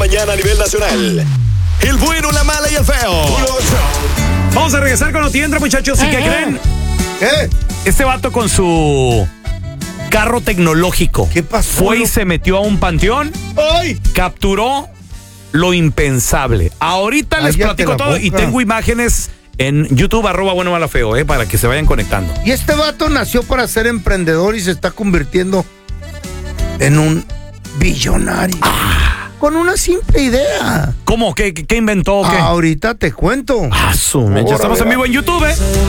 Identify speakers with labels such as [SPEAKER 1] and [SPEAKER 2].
[SPEAKER 1] mañana a nivel nacional. El bueno, la mala y el feo.
[SPEAKER 2] Vamos a regresar con Otiendra, muchachos. ¿Y qué creen?
[SPEAKER 3] ¿Qué?
[SPEAKER 2] Este vato con su carro tecnológico.
[SPEAKER 3] ¿Qué pasó?
[SPEAKER 2] Fue y se metió a un panteón.
[SPEAKER 3] ¡Ay!
[SPEAKER 2] Capturó lo impensable. Ahorita les
[SPEAKER 3] Cállate
[SPEAKER 2] platico
[SPEAKER 3] la
[SPEAKER 2] todo y
[SPEAKER 3] boca.
[SPEAKER 2] tengo imágenes en YouTube, @buenomalafeo, para que se vayan conectando.
[SPEAKER 3] Y este vato nació para ser emprendedor y se está convirtiendo en un billonario. Con una simple idea.
[SPEAKER 2] ¿Cómo? ¿Qué inventó? ¿Qué?
[SPEAKER 3] Ahorita te cuento.
[SPEAKER 2] Su mecha.
[SPEAKER 3] Ahora
[SPEAKER 2] Estamos en
[SPEAKER 3] verás.
[SPEAKER 2] vivo en YouTube,